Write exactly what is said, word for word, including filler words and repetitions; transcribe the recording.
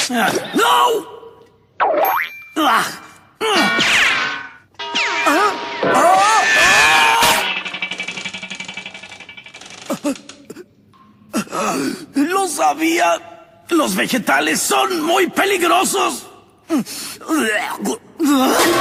¡No! ¡Ah! ¡Lo sabía! ¡Los vegetales son muy peligrosos!